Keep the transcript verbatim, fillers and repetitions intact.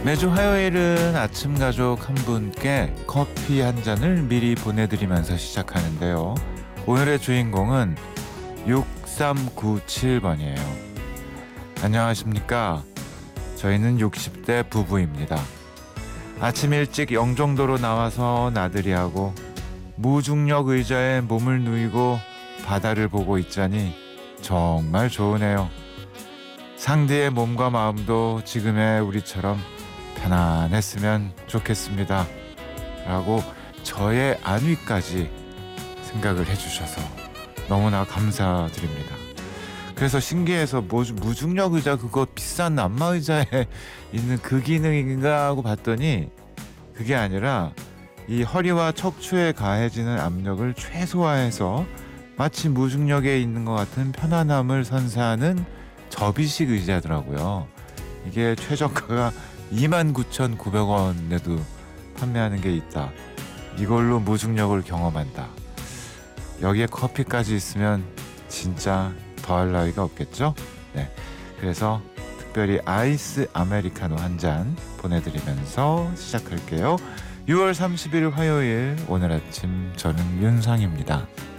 매주 화요일은 아침 가족 한 분께 커피 한 잔을 미리 보내드리면서 시작하는데요. 오늘의 주인공은 육삼구칠 번이에요. 안녕하십니까? 저희는 육십 대 부부입니다. 아침 일찍 영종도로 나와서 나들이하고 무중력 의자에 몸을 누이고 바다를 보고 있자니 정말 좋으네요. 상대의 몸과 마음도 지금의 우리처럼 편안했으면 좋겠습니다. 라고 저의 안위까지 생각을 해주셔서 너무나 감사드립니다. 그래서 신기해서 뭐, 무중력 의자 그거 비싼 안마 의자에 있는 그 기능인가 하고 봤더니 그게 아니라 이 허리와 척추에 가해지는 압력을 최소화해서 마치 무중력에 있는 것 같은 편안함을 선사하는 접이식 의자더라고요. 이게 최저가가 이만 구천구백 원에도 판매하는 게 있다. 이걸로 무중력을 경험한다. 여기에 커피까지 있으면 진짜 더할 나위가 없겠죠? 네, 그래서 특별히 아이스 아메리카노 한 잔 보내드리면서 시작할게요. 유월 삼십일 화요일, 오늘 아침 저는 윤상입니다.